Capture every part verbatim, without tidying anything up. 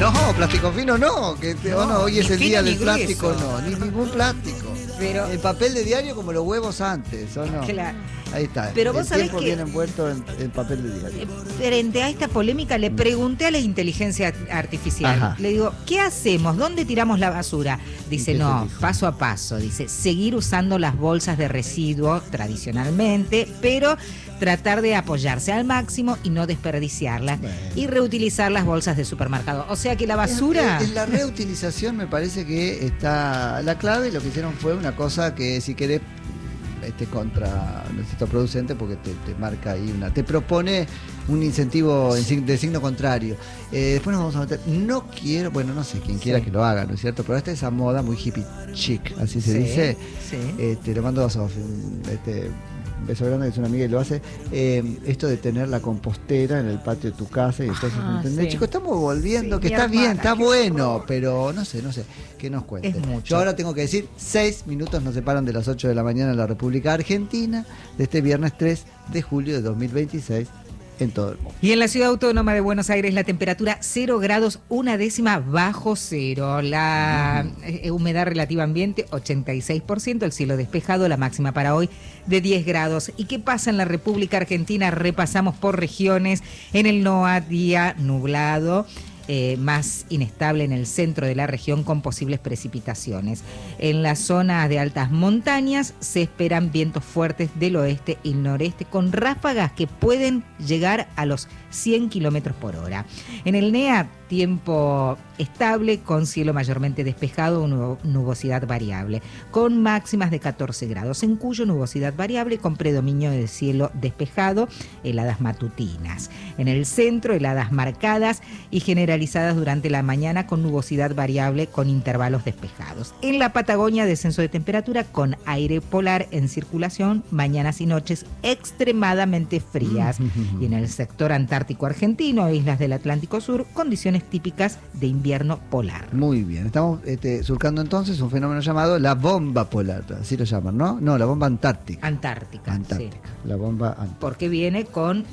No, plástico fino no, que te, no, oh, no, hoy es el día del plástico, grueso. no, ni ningún plástico. Pero el papel de diario como los huevos antes, ¿o no? Claro. Ahí está. Pero vos el sabés tiempo que viene envuelto en, en papel de diario. Frente a esta polémica le pregunté a la inteligencia artificial. Ajá. Le digo, ¿qué hacemos? ¿Dónde tiramos la basura? Dice, no, paso a paso. Dice, seguir usando las bolsas de residuos tradicionalmente, pero tratar de apoyarse al máximo y no desperdiciarlas. Bueno. Y reutilizar las bolsas de supermercado. O sea que la basura... En, en la reutilización me parece que está la clave. Lo que hicieron fue una cosa que si querés este contra necesito producente porque te, te marca ahí una, te propone un incentivo de signo contrario. Eh, después nos vamos a meter, no quiero, bueno, no sé quién quiera sí. que lo haga, ¿no es cierto? Pero esta es esa moda muy hippie chic, así se sí, dice. Sí. Este, le mando a Sofi, este, un beso grande, que es una amiga y lo hace. Eh, esto de tener la compostera en el patio de tu casa y entonces, ah, ¿entendés? Sí. Chicos, estamos volviendo, sí, que está hermana, bien, está bueno, horror. Pero no sé, no sé, ¿qué nos cuente? Yo ahora tengo que decir, seis minutos nos separan de las ocho de la mañana en la República Argentina, de este viernes tres de julio de dos mil veintiséis. En todo el mundo. Y en la Ciudad Autónoma de Buenos Aires la temperatura cero grados, una décima bajo cero. La uh-huh. humedad relativa ambiente ochenta y seis por ciento, el cielo despejado, la máxima para hoy de diez grados. ¿Y qué pasa en la República Argentina? Repasamos por regiones. En el NOA, día nublado. Eh, más inestable en el centro de la región con posibles precipitaciones. En la zona de altas montañas se esperan vientos fuertes del oeste y noreste con ráfagas que pueden llegar a los cien kilómetros por hora. En el NEA, tiempo estable con cielo mayormente despejado o nubosidad variable, con máximas de catorce grados. En Cuyo, nubosidad variable con predominio de cielo despejado, heladas matutinas. En el centro, heladas marcadas y generalizadas durante la mañana con nubosidad variable con intervalos despejados. En la Patagonia, descenso de temperatura con aire polar en circulación, mañanas y noches extremadamente frías. Y en el sector antártico argentino e islas del Atlántico Sur, condiciones típicas de invierno polar. Muy bien, estamos este, surcando entonces un fenómeno llamado la bomba polar, así lo llaman, ¿no? No, la bomba antártica. Antártica, Antártica, sí. La bomba antártica. Porque viene con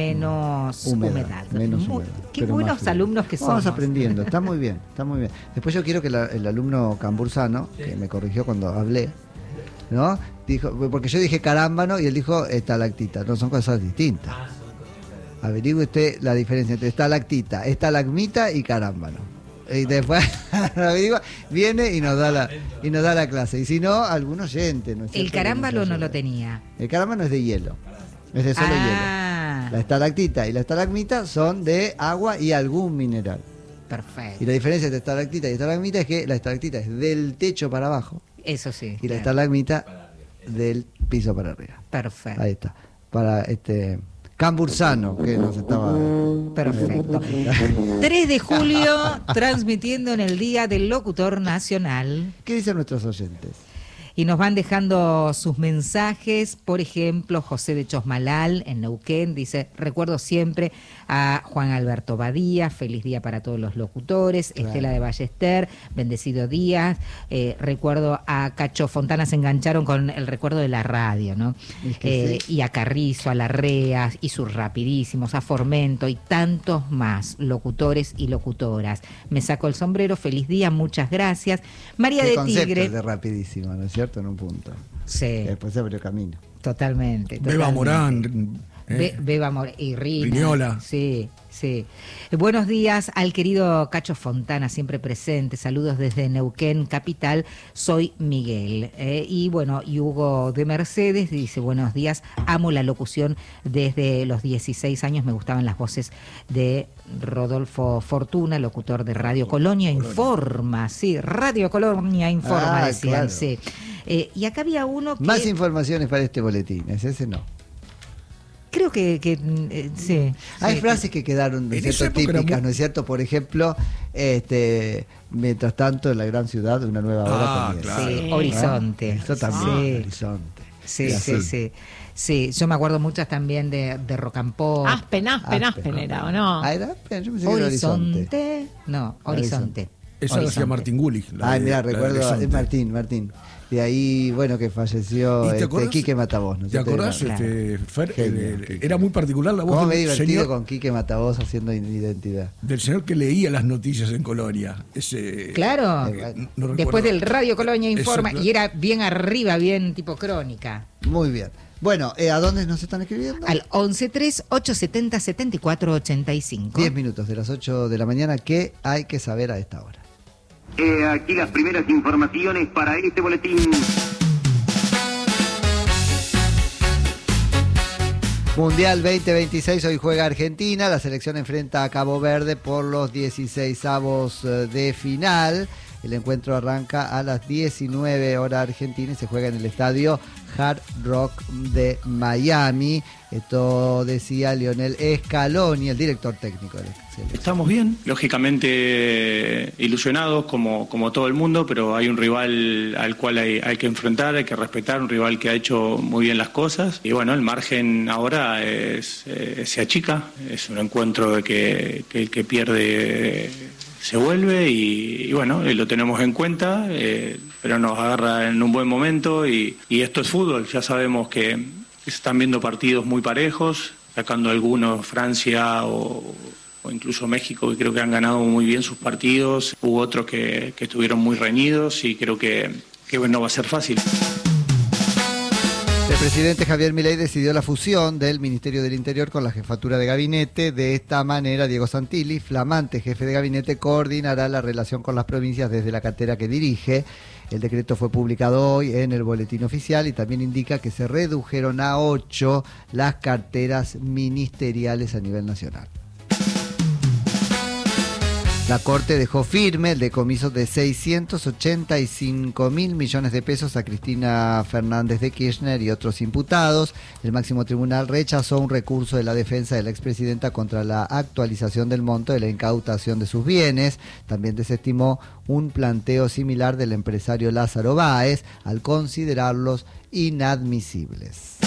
menos humedad. humedad. Menos muy, humedad. Qué buenos alumnos que somos. Vamos aprendiendo, está muy bien, está muy bien. Después yo quiero que la, el alumno cambursano, sí. que me corrigió cuando hablé, ¿no? Dijo, porque yo dije carámbano y él dijo estalactita, no, son cosas distintas. Averigüe usted la diferencia entre estalactita, estalagmita y carámbano. Y después viene y nos da la y nos da la clase. Y si no, algún oyente. ¿No es el carámbano no lo tenía. El carámbano es de hielo. Es de solo ah. hielo. La estalactita y la estalagmita son de agua y algún mineral. Perfecto. Y la diferencia entre estalactita y estalagmita es que la estalactita es del techo para abajo. Eso sí. Y claro. la estalagmita del piso para arriba. Perfecto. Ahí está. Para este cambursano, que nos estaba... Perfecto. tres de julio, transmitiendo en el Día del Locutor Nacional. ¿Qué dicen nuestros oyentes? Y nos van dejando sus mensajes. Por ejemplo, José de Chosmalal, en Neuquén, dice, recuerdo siempre a Juan Alberto Badía, feliz día para todos los locutores. Claro. Estela de Ballester, bendecido día. Eh, recuerdo a Cacho Fontana, se engancharon con el recuerdo de la radio, ¿no? Es que eh, sí. Y a Carrizo, a Larrea, y sus rapidísimos, a Formento y tantos más locutores y locutoras. Me saco el sombrero, feliz día, muchas gracias. María Qué de concepto Tigre. De rapidísimo, ¿no es cierto? En un punto. Sí. Después se abrió camino. Totalmente. totalmente. Beba Morán. Eh. Be- Beba Morán y Rina. Viñola. Sí, sí. Buenos días al querido Cacho Fontana, siempre presente. Saludos desde Neuquén, capital. Soy Miguel. Eh, y bueno, y Hugo de Mercedes dice, buenos días. Amo la locución desde los dieciséis años. Me gustaban las voces de Rodolfo Fortuna, locutor de Radio Colonia, Colonia. Informa. Sí, Radio Colonia Informa, ah, decían. Claro. Sí. Eh, y acá había uno que... Más informaciones para este boletín, ¿es ese no? Creo que, que eh, sí. Hay sí. frases que quedaron ¿no es cierto, típicas, muy... ¿no es cierto? Por ejemplo, este, mientras tanto en la gran ciudad una nueva hora ah, comienza. claro. Sí, Horizonte. ¿Eh? Eso también, sí. Horizonte. Sí, sí, sí. Sí, yo me acuerdo muchas también de, de Rocampó. Aspen, Aspen, Aspen, Aspen era, ¿o no? Ah, era Aspen, yo pensé que era Horizonte. Horizonte. No, Horizonte. Esa la hacía Martín Gulich. Ay, mira, recuerdo, es Martín, Martín. De ahí, bueno, que falleció este, Quique Matavoz. ¿no? ¿Te acordás? Era, este, Fer, eh, era muy particular la voz ¿Cómo del me he divertido señor, con Quique Matavoz haciendo identidad? Del señor que leía las noticias en Colonia. Ese, claro, eh, no después del Radio Colonia Informa, Eso, y era bien arriba, bien tipo crónica. Muy bien. Bueno, eh, ¿a dónde nos están escribiendo? Al once tres ocho setenta setenta y cuatro ochenta y cinco. diez minutos de las ocho de la mañana. ¿Qué hay que saber a esta hora? Eh, aquí las primeras informaciones para este boletín. Mundial veinte veintiséis, hoy juega Argentina, la selección enfrenta a Cabo Verde por los dieciseisavos de final. El encuentro arranca a las diecinueve horas argentina y se juega en el estadio Hard Rock de Miami. Esto decía Lionel Scaloni, el director técnico del selección. Estamos bien, lógicamente ilusionados como, como todo el mundo, pero hay un rival al cual hay, hay que enfrentar, hay que respetar, un rival que ha hecho muy bien las cosas. Y bueno, el margen ahora es, eh, se achica, es un encuentro de que, que el que pierde se vuelve y, y bueno, lo tenemos en cuenta, eh, pero nos agarra en un buen momento y, y esto es fútbol, ya sabemos que, que se están viendo partidos muy parejos, sacando algunos Francia o, o incluso México, que creo que han ganado muy bien sus partidos, hubo otros que, que estuvieron muy reñidos y creo que, que no va a ser fácil. El presidente Javier Milei decidió la fusión del Ministerio del Interior con la Jefatura de Gabinete. De esta manera, Diego Santilli, flamante jefe de gabinete, coordinará la relación con las provincias desde la cartera que dirige. El decreto fue publicado hoy en el Boletín Oficial y también indica que se redujeron a ocho las carteras ministeriales a nivel nacional. La Corte dejó firme el decomiso de seiscientos ochenta y cinco mil millones de pesos a Cristina Fernández de Kirchner y otros imputados. El máximo tribunal rechazó un recurso de la defensa de la expresidenta contra la actualización del monto de la incautación de sus bienes. También desestimó un planteo similar del empresario Lázaro Báez al considerarlos inadmisibles.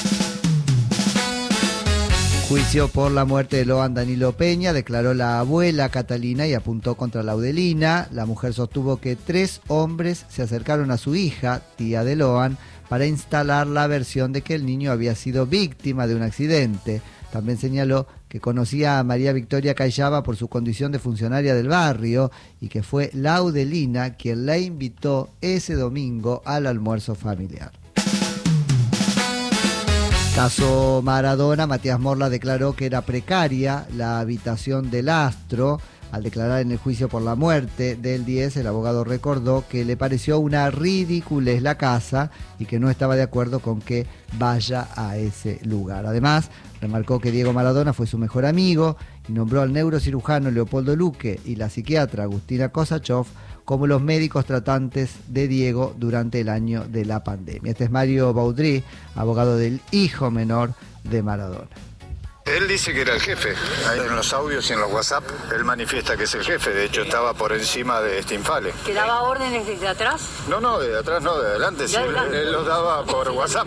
Juicio por la muerte de Loan Danilo Peña, declaró la abuela Catalina y apuntó contra Laudelina. La mujer sostuvo que tres hombres se acercaron a su hija, tía de Loan, para instalar la versión de que el niño había sido víctima de un accidente. También señaló que conocía a María Victoria Cayaba por su condición de funcionaria del barrio y que fue Laudelina quien la invitó ese domingo al almuerzo familiar. Caso Maradona, Matías Morla declaró que era precaria la habitación del astro. Al declarar en el juicio por la muerte del diez, el abogado recordó que le pareció una ridiculez la casa y que no estaba de acuerdo con que vaya a ese lugar. Además, remarcó que Diego Maradona fue su mejor amigo y nombró al neurocirujano Leopoldo Luque y la psiquiatra Agustina Kosachov como los médicos tratantes de Diego durante el año de la pandemia. Este es Mario Baudry, abogado del hijo menor de Maradona. Él dice que era el jefe. Ahí en los audios y en los WhatsApp, él manifiesta que es el jefe. De hecho, estaba por encima de Stinfale. ¿Que daba órdenes desde atrás? No, no, de atrás no, de adelante. Sí, él, él los daba por WhatsApp.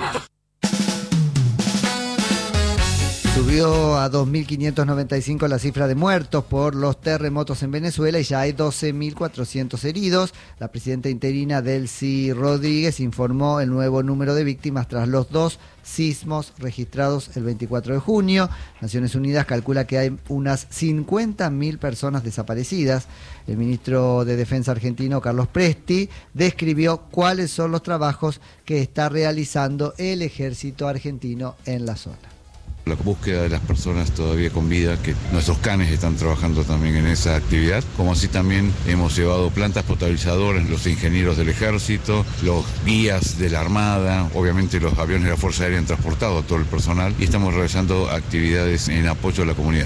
Subió a dos mil quinientos noventa y cinco la cifra de muertos por los terremotos en Venezuela y ya hay doce mil cuatrocientos heridos. La presidenta interina Delcy Rodríguez informó el nuevo número de víctimas tras los dos sismos registrados el veinticuatro de junio. Naciones Unidas calcula que hay unas cincuenta mil personas desaparecidas. El ministro de Defensa argentino, Carlos Presti, describió cuáles son los trabajos que está realizando el ejército argentino en la zona. La búsqueda de las personas todavía con vida, que nuestros canes están trabajando también en esa actividad, como así también hemos llevado plantas potabilizadoras, los ingenieros del ejército, los guías de la armada, obviamente los aviones de la Fuerza Aérea han transportado a todo el personal y estamos realizando actividades en apoyo a la comunidad.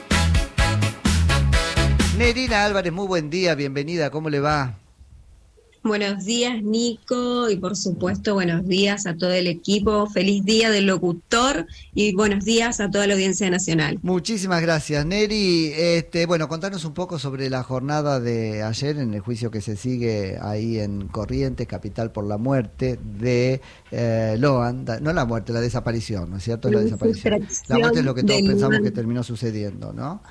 Nerina Álvarez, muy buen día, bienvenida, ¿cómo le va? Buenos días, Nico, y por supuesto buenos días a todo el equipo. Feliz día del locutor y buenos días a toda la audiencia nacional. Muchísimas gracias, Neri. Este, bueno, contanos un poco sobre la jornada de ayer en el juicio que se sigue ahí en Corrientes, capital por la muerte de eh, Loan, no la muerte, la desaparición, ¿no es cierto? La desaparición. La muerte es lo que todos pensamos Loan. que terminó sucediendo, ¿no?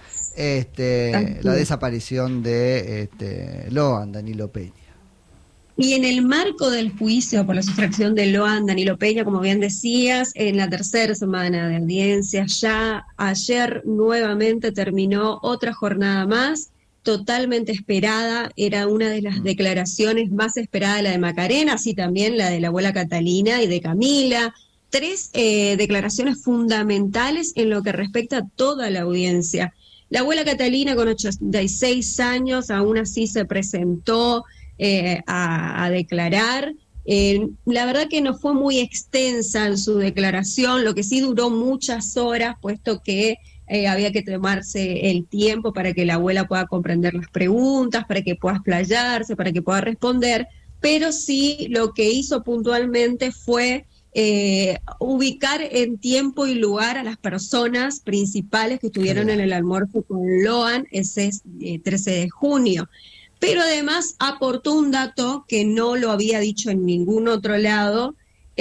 Este, la desaparición de este, Loan, Danilo Peña. Y en el marco del juicio por la sustracción de Loan, Danilo Peña, como bien decías, en la tercera semana de audiencia, ya ayer nuevamente terminó otra jornada más, totalmente esperada, era una de las declaraciones más esperadas, la de Macarena, así también la de la abuela Catalina y de Camila, tres eh, declaraciones fundamentales en lo que respecta a toda la audiencia. La abuela Catalina, con ochenta y seis años, aún así se presentó Eh, a, a declarar. Eh, la verdad que no fue muy extensa en su declaración, lo que sí duró muchas horas, puesto que eh, había que tomarse el tiempo para que la abuela pueda comprender las preguntas, para que pueda explayarse, para que pueda responder, pero sí lo que hizo puntualmente fue eh, ubicar en tiempo y lugar a las personas principales que estuvieron en el almuerzo con Loan ese eh, trece de junio. Pero además aportó un dato que no lo había dicho en ningún otro lado,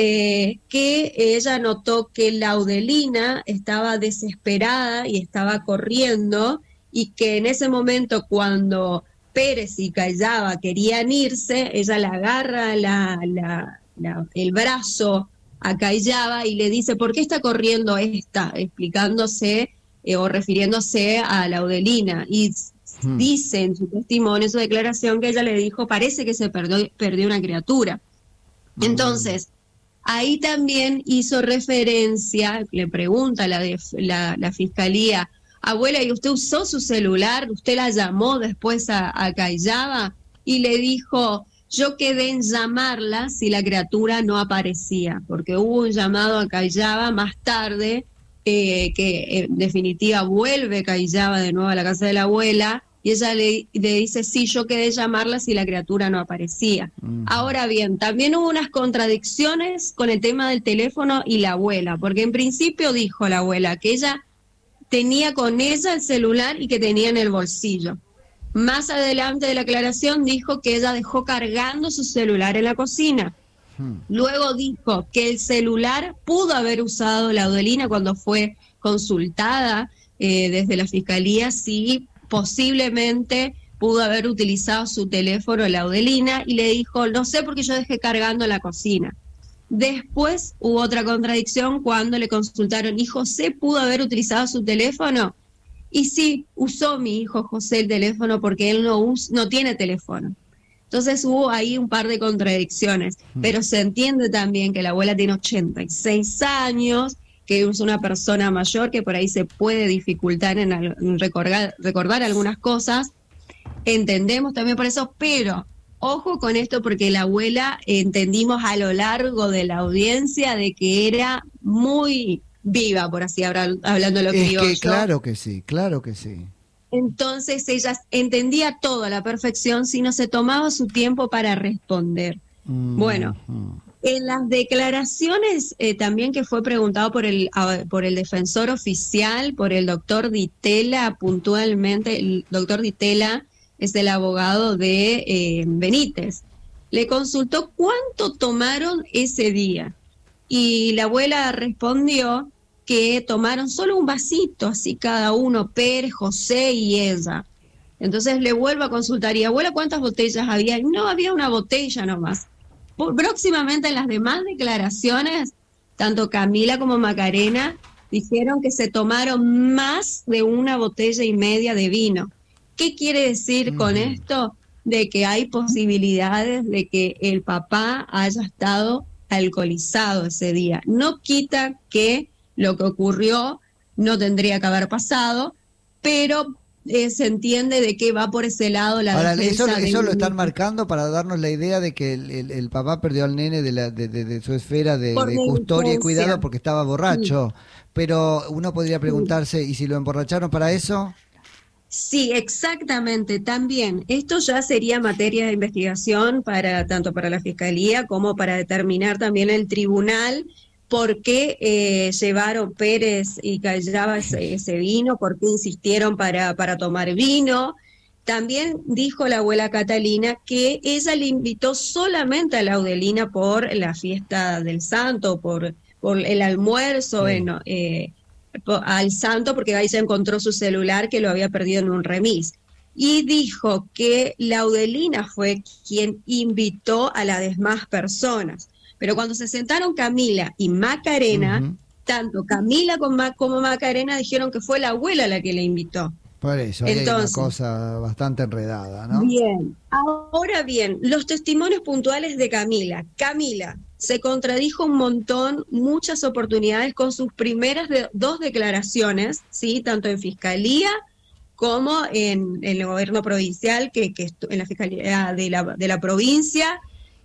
eh, que ella notó que Laudelina estaba desesperada y estaba corriendo, y que en ese momento cuando Pérez y Callaba querían irse, ella le agarra la, la, la, el brazo a Callaba y le dice, ¿por qué está corriendo esta? Explicándose eh, o refiriéndose a Laudelina. Y dice en su testimonio, en su declaración, que ella le dijo, parece que se perdió, perdió una criatura. Entonces, ahí también hizo referencia, le pregunta la, de, la, la fiscalía, abuela, ¿y usted usó su celular? ¿Usted la llamó después a, a Callaba? Y le dijo, yo quedé en llamarla si la criatura no aparecía, porque hubo un llamado a Callaba más tarde, eh, que en definitiva vuelve Callaba de nuevo a la casa de la abuela, y ella le, le dice, sí, yo quedé llamarla si la criatura no aparecía. Uh-huh. Ahora bien, también hubo unas contradicciones con el tema del teléfono y la abuela, porque en principio dijo la abuela que ella tenía con ella el celular y que tenía en el bolsillo. Más adelante de la aclaración dijo que ella dejó cargando su celular en la cocina. Uh-huh. Luego dijo que el celular pudo haber usado Laudelina cuando fue consultada eh, desde la fiscalía, sí, posiblemente pudo haber utilizado su teléfono Laudelina, y le dijo, no sé por qué yo dejé cargando en la cocina. Después hubo otra contradicción cuando le consultaron, ¿y José pudo haber utilizado su teléfono? Y sí, usó mi hijo José el teléfono porque él no, us- no tiene teléfono. Entonces hubo ahí un par de contradicciones, mm. pero se entiende también que la abuela tiene ochenta y seis años, que es una persona mayor, que por ahí se puede dificultar en, al, en recordar, recordar algunas cosas. Entendemos también por eso, pero ojo con esto, porque la abuela entendimos a lo largo de la audiencia de que era muy viva, por así hablar, hablando lo criollo. Es que claro que sí, claro que sí. Entonces ella entendía todo a la perfección si no se tomaba su tiempo para responder. Mm, bueno, mm. en las declaraciones eh, también que fue preguntado por el, a, por el defensor oficial, por el doctor Ditela, puntualmente, el doctor Ditela es el abogado de eh, Benítez, le consultó cuánto tomaron ese día, y la abuela respondió que tomaron solo un vasito, así cada uno, Pérez, José y ella. Entonces le vuelvo a consultar, y abuela, ¿cuántas botellas había? No, había una botella nomás. Próximamente en las demás declaraciones, tanto Camila como Macarena dijeron que se tomaron más de una botella y media de vino. ¿Qué quiere decir mm. con esto? De que hay posibilidades de que el papá haya estado alcoholizado ese día. No quita que lo que ocurrió no tendría que haber pasado, pero eh, se entiende de que va por ese lado la Ahora, defensa. Eso, de eso un... lo están marcando para darnos la idea de que el, el, el papá perdió al nene de, la, de, de, de su esfera de, de custodia y cuidado porque estaba borracho. Sí. Pero uno podría preguntarse, ¿y si lo emborracharon para eso? Sí, exactamente, también. Esto ya sería materia de investigación para tanto para la Fiscalía como para determinar también el tribunal por qué eh, llevaron Pérez y Callaba ese, ese vino, por qué insistieron para, para tomar vino. También dijo la abuela Catalina que ella le invitó solamente a Laudelina por la fiesta del santo, por, por el almuerzo, Sí. en, eh, al santo, porque ahí se encontró su celular que lo había perdido en un remis. Y dijo que Laudelina fue quien invitó a las demás personas. Pero cuando se sentaron Camila y Macarena, Ujú. tanto Camila como, Ma- como Macarena dijeron que fue la abuela la que le invitó. Por eso, ahí Entonces, hay una cosa bastante enredada, ¿no? Bien, ahora bien, los testimonios puntuales de Camila. Camila se contradijo un montón, muchas oportunidades con sus primeras de, dos declaraciones, ¿sí? Tanto en fiscalía como en, en el gobierno provincial, que, que estu- en la fiscalía de la, de la provincia.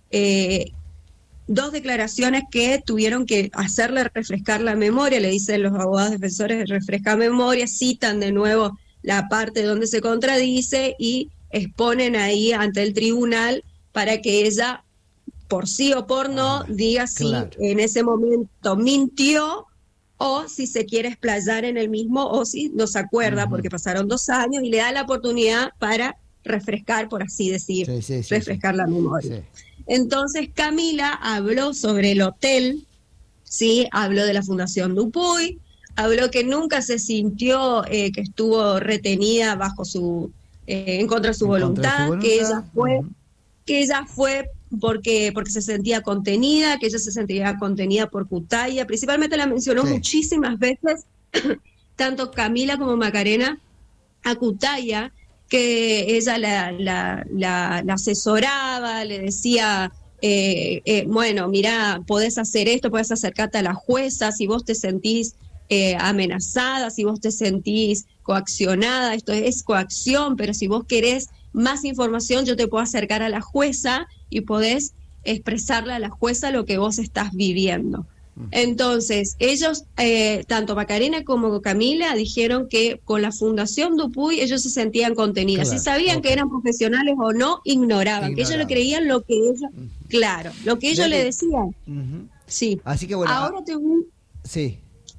Eh, dos declaraciones que tuvieron que hacerle refrescar la memoria, le dicen los abogados defensores, refresca memoria, citan de nuevo la parte donde se contradice y exponen ahí ante el tribunal para que ella, por sí o por no, Ah, diga si claro. en ese momento mintió o si se quiere explayar en el mismo o si no se acuerda, Ujú. porque pasaron dos años y le da la oportunidad para refrescar, por así decir, Sí, sí, sí, refrescar sí. la memoria. Sí. Entonces Camila habló sobre el hotel, ¿sí? Habló de la Fundación Dupuy, habló que nunca se sintió eh, que estuvo retenida bajo su, eh, en contra de su En voluntad, contra de su que voluntad. ella fue, Ujú. que ella fue porque, porque se sentía contenida, que ella se sentía contenida por Cutaya, principalmente la mencionó Sí. muchísimas veces, tanto Camila como Macarena, a Cutaya, que ella la, la, la, la asesoraba, le decía, eh, eh, bueno, mira, podés hacer esto, podés acercarte a la jueza, si vos te sentís eh, amenazada, si vos te sentís coaccionada, esto es coacción, pero si vos querés más información, yo te puedo acercar a la jueza y podés expresarle a la jueza lo que vos estás viviendo. Entonces, ellos, eh, tanto Macarena como Camila, dijeron que con la Fundación Dupuy ellos se sentían contenidas. Claro, Si sabían ok. que eran profesionales o no, ignoraban, que ellos le Ignoraban. creían lo que ellos, claro, lo que ellos Deli. le decían. Ujú. Sí. Así que bueno, Ahora ah, te voy- sí.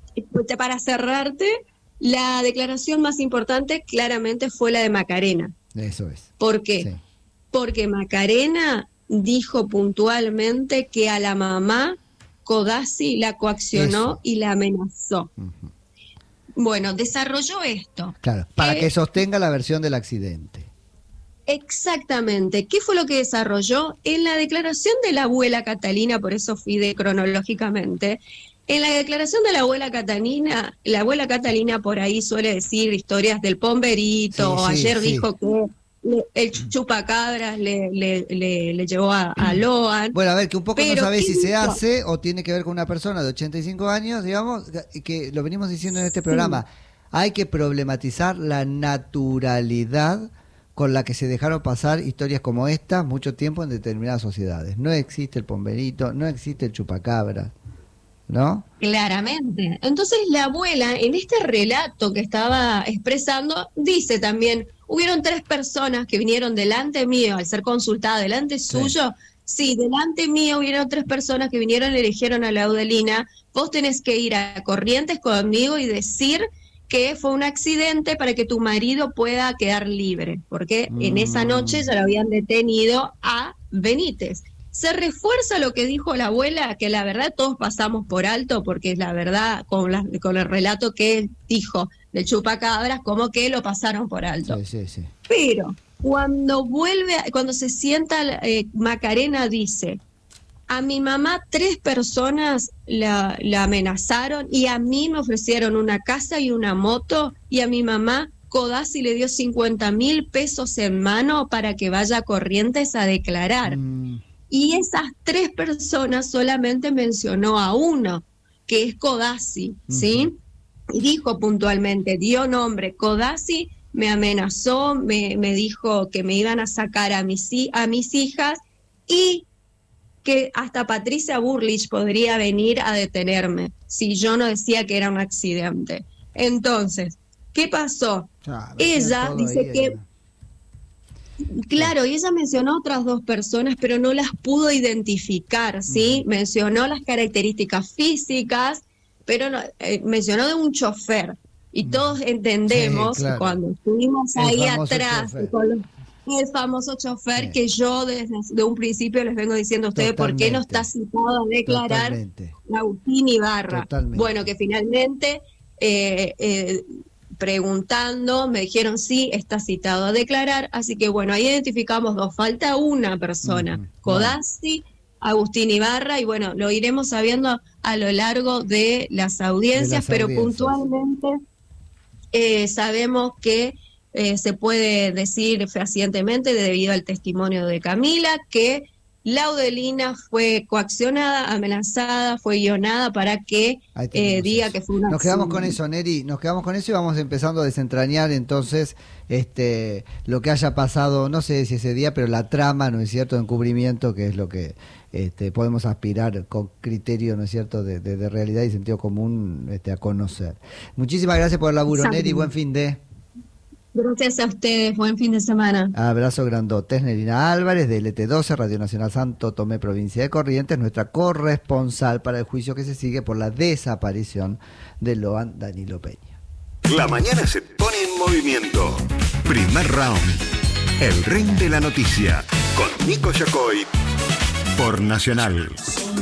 para cerrarte, la declaración más importante claramente fue la de Macarena. Eso es. ¿Por qué? Sí. Porque Macarena dijo puntualmente que a la mamá Codazzi la coaccionó Eso. y la amenazó. Ujú. Bueno, desarrolló esto. Claro, para Eh, que sostenga la versión del accidente. Exactamente. ¿Qué fue lo que desarrolló? En la declaración de la abuela Catalina, por eso fui de cronológicamente, en la declaración de la abuela Catalina, la abuela Catalina por ahí suele decir historias del pomberito, Sí, sí, ayer sí. dijo que le- el chupacabras le, le, le, le llevó a, a Loan. Bueno, a ver, que un poco no Pero, sabe ¿qué si se dijo? hace o tiene que ver con una persona de ochenta y cinco años, digamos, que- que lo venimos diciendo en este programa. Hay que problematizar la naturalidad con la que se dejaron pasar historias como esta mucho tiempo en determinadas sociedades. No existe el pomberito, no existe el chupacabra, ¿no? Claramente. Entonces la abuela, en este relato que estaba expresando, dice también, hubieron tres personas que vinieron delante mío, al ser consultada delante suyo, sí, delante mío hubieron tres personas que vinieron y le dijeron a Laudelina, vos tenés que ir a Corrientes conmigo y decir que fue un accidente para que tu marido pueda quedar libre, porque en esa noche ya lo habían detenido a Benítez. Se refuerza lo que dijo la abuela, que la verdad todos pasamos por alto, porque la verdad, con, la, con el relato que él dijo del chupacabras, como que lo pasaron por alto. Sí, sí, sí. Pero cuando vuelve, a- cuando se sienta, eh, Macarena dice, a mi mamá tres personas la, la amenazaron y a mí me ofrecieron una casa y una moto y a mi mamá Codazzi le dio cincuenta mil pesos en mano para que vaya a Corrientes a declarar. Mm, Y esas tres personas solamente mencionó a uno, que es Codazzi, ¿sí? Y dijo puntualmente, dio nombre, Codazzi me amenazó, me, me dijo que me iban a sacar a mis, hi- a mis hijas y que hasta Patricia Burlich podría venir a detenerme si yo no decía que era un accidente. Entonces, ¿Qué pasó? Ah, ella dice ahí, que... eh. Claro, y ella mencionó otras dos personas, pero no las pudo identificar, ¿sí? Uh-huh. Mencionó las características físicas, pero no, eh, mencionó de un chofer. Y uh-huh. todos entendemos, sí, claro, cuando estuvimos ahí atrás, con los, el famoso chofer, sí, que yo desde de un principio les vengo diciendo a ustedes, totalmente, por qué no está citado a declarar, totalmente, Agustín Ibarra. Totalmente. Bueno, que finalmente... Eh, eh, preguntando, me dijeron sí, está citado a declarar, así que bueno, ahí identificamos dos, falta una persona, uh-huh. Codazzi, Agustín Ibarra, y bueno, lo iremos sabiendo a lo largo de las audiencias, de las pero audiencias. puntualmente eh, sabemos que eh, se puede decir fehacientemente, debido al testimonio de Camila, que Laudelina fue coaccionada, amenazada, fue guionada para que eh, diga eso, que fue una... Nos quedamos con eso, Neri, nos quedamos con eso y vamos empezando a desentrañar entonces este lo que haya pasado, no sé si ese día, pero la trama, ¿no es cierto?, de encubrimiento, que es lo que este, podemos aspirar con criterio, ¿no es cierto?, de, de, de realidad y sentido común este, a conocer. Muchísimas gracias por el laburo, Neri, buen fin de... Gracias a ustedes, buen fin de semana. Abrazo grandote. Nerina Álvarez, de L T doce, Radio Nacional Santo Tomé, provincia de Corrientes, nuestra corresponsal para el juicio que se sigue por la desaparición de Loan Danilo Peña. La mañana se pone en movimiento. Primer round. El ring de la noticia. Con Nico Yacoy. Por Nacional.